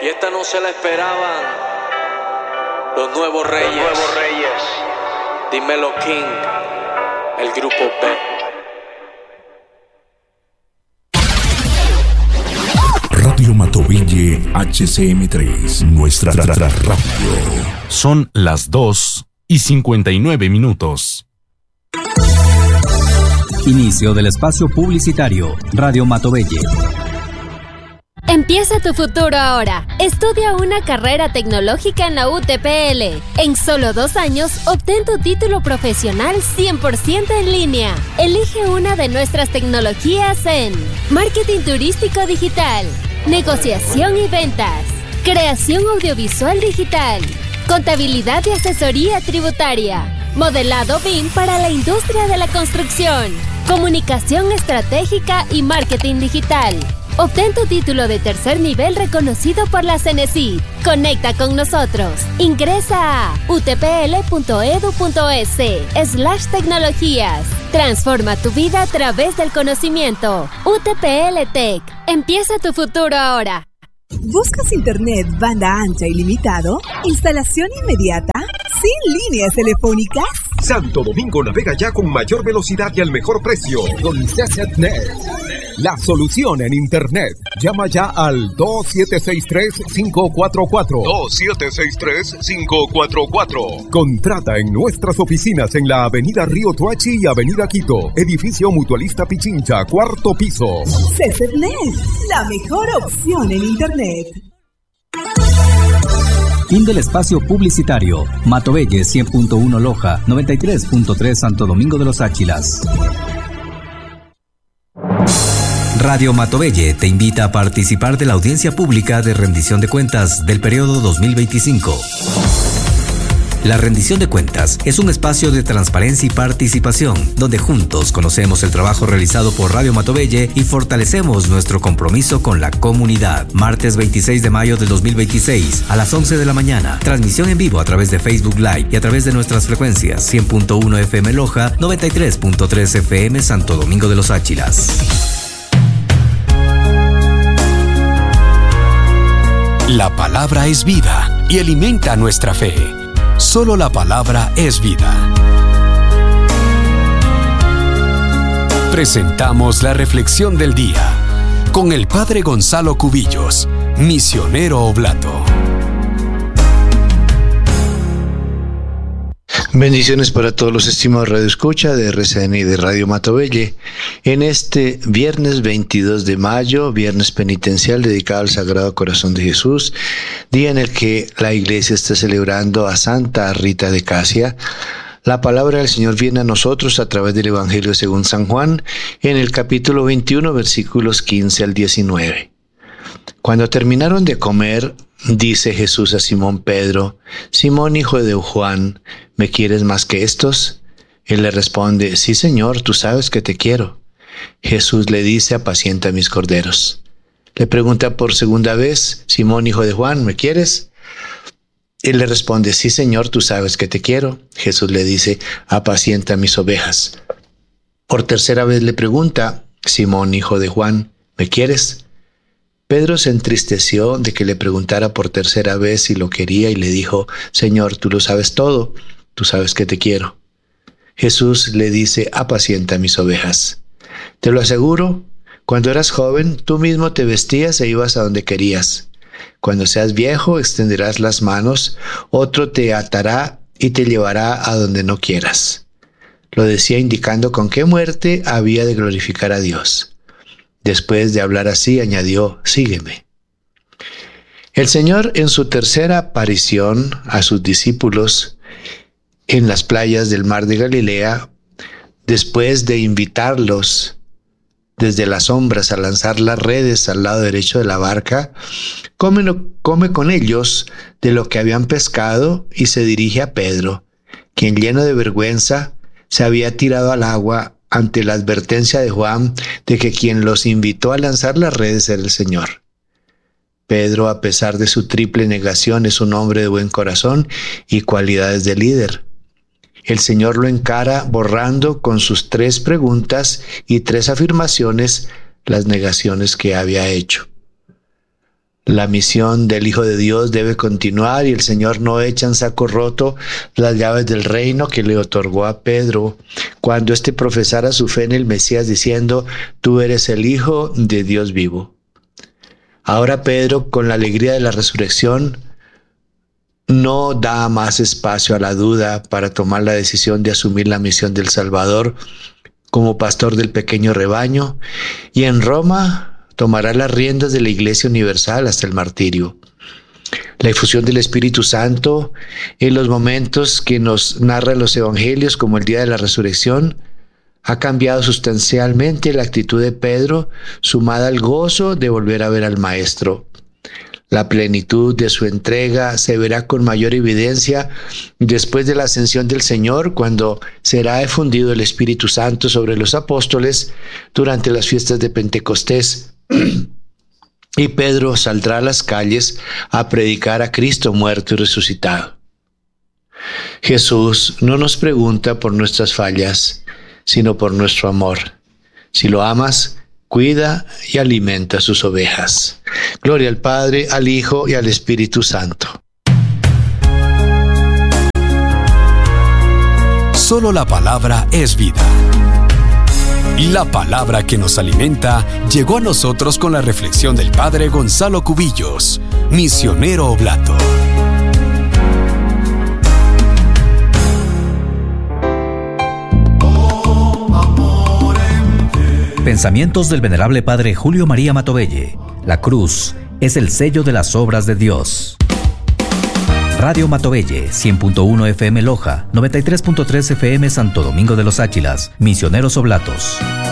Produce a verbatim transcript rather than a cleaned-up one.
Y esta no se la esperaban los nuevos reyes. Los nuevos reyes. Dímelo King, el grupo B. Radio Matoville H C M tres, nuestra ra- ra- radio. Son las dos y cincuenta y nueve minutos. Inicio del espacio publicitario. Radio Matoville. Empieza tu futuro ahora. Estudia una carrera tecnológica en la U T P L. En solo dos años, obtén tu título profesional cien por ciento en línea. Elige una de nuestras tecnologías en marketing turístico digital, negociación y ventas, creación audiovisual digital, contabilidad y asesoría tributaria, modelado B I M para la industria de la construcción, comunicación estratégica y marketing digital. Obtén tu título de tercer nivel reconocido por la Cenecit. Conecta con nosotros. Ingresa a utpl.edu.es slash tecnologías. Transforma tu vida a través del conocimiento. U T P L Tech. Empieza tu futuro ahora. ¿Buscas internet banda ancha ilimitado? ¿Instalación inmediata? ¿Sin líneas telefónicas? Santo Domingo navega ya con mayor velocidad y al mejor precio. Con CCNet, la solución en internet. Llama ya al dos siete seis tres, cinco cuatro cuatro. dos siete seis tres, cinco cuatro cuatro. Contrata en nuestras oficinas en la avenida Río Tuachi y avenida Quito. Edificio Mutualista Pichincha, cuarto piso. CCNet, la mejor opción en internet. Fin del espacio publicitario. Matoville cien punto uno Loja, noventa y tres punto tres Santo Domingo de los Áchilas. Radio Matoville te invita a participar de la audiencia pública de rendición de cuentas del periodo dos mil veinticinco. La rendición de cuentas es un espacio de transparencia y participación, donde juntos conocemos el trabajo realizado por Radio Matoville y fortalecemos nuestro compromiso con la comunidad. Martes veintiséis de mayo del dos mil veintiséis, a las once de la mañana, transmisión en vivo a través de Facebook Live y a través de nuestras frecuencias cien punto uno F M Loja, noventa y tres punto tres F M Santo Domingo de los Áchilas. La palabra es vida y alimenta nuestra fe. Solo la palabra es vida. Presentamos la reflexión del día con el Padre Gonzalo Cubillos, misionero oblato. Bendiciones para todos los estimados radioescucha de R C N y de Radio Matoville. En este viernes veintidós de mayo, viernes penitencial dedicado al Sagrado Corazón de Jesús, día en el que la Iglesia está celebrando a Santa Rita de Casia, la palabra del Señor viene a nosotros a través del Evangelio según San Juan, en el capítulo veintiuno, versículos quince al diecinueve. Cuando terminaron de comer, dice Jesús a Simón Pedro: Simón, hijo de Juan, ¿me quieres más que estos? Él le responde: sí, Señor, tú sabes que te quiero. Jesús le dice: apacienta mis corderos. Le pregunta por segunda vez: Simón, hijo de Juan, ¿me quieres? Él le responde: sí, Señor, tú sabes que te quiero. Jesús le dice: apacienta mis ovejas. Por tercera vez le pregunta: Simón, hijo de Juan, ¿me quieres? Pedro se entristeció de que le preguntara por tercera vez si lo quería y le dijo: Señor, tú lo sabes todo, tú sabes que te quiero. Jesús le dice: apacienta mis ovejas. Te lo aseguro, cuando eras joven, tú mismo te vestías e ibas a donde querías. Cuando seas viejo, extenderás las manos, otro te atará y te llevará a donde no quieras. Lo decía indicando con qué muerte había de glorificar a Dios. Después de hablar así, añadió: sígueme. El Señor, en su tercera aparición a sus discípulos en las playas del mar de Galilea, después de invitarlos desde las sombras a lanzar las redes al lado derecho de la barca, come, come con ellos de lo que habían pescado y se dirige a Pedro, quien, lleno de vergüenza, se había tirado al agua ante la advertencia de Juan de que quien los invitó a lanzar las redes era el Señor. Pedro, a pesar de su triple negación, es un hombre de buen corazón y cualidades de líder. El Señor lo encara borrando con sus tres preguntas y tres afirmaciones las negaciones que había hecho. La misión del Hijo de Dios debe continuar y el Señor no echa en saco roto las llaves del reino que le otorgó a Pedro cuando éste profesara su fe en el Mesías diciendo: tú eres el Hijo de Dios vivo. Ahora Pedro, con la alegría de la resurrección, no da más espacio a la duda para tomar la decisión de asumir la misión del Salvador como pastor del pequeño rebaño, y en Roma tomará las riendas de la Iglesia Universal hasta el martirio. La efusión del Espíritu Santo en los momentos que nos narran los evangelios, como el día de la resurrección, ha cambiado sustancialmente la actitud de Pedro, sumada al gozo de volver a ver al Maestro. La plenitud de su entrega se verá con mayor evidencia después de la ascensión del Señor, cuando será efundido el Espíritu Santo sobre los apóstoles durante las fiestas de Pentecostés. Y Pedro saldrá a las calles a predicar a Cristo muerto y resucitado. Jesús no nos pregunta por nuestras fallas, sino por nuestro amor. Si lo amas, cuida y alimenta sus ovejas. Gloria al Padre, al Hijo y al Espíritu Santo. Solo la palabra es vida. La palabra que nos alimenta llegó a nosotros con la reflexión del Padre Gonzalo Cubillos, misionero oblato. Pensamientos del venerable Padre Julio María Matovelle. La cruz es el sello de las obras de Dios. Radio Matovelle, cien punto uno F M Loja, noventa y tres punto tres F M Santo Domingo de los Áchilas, Misioneros Oblatos.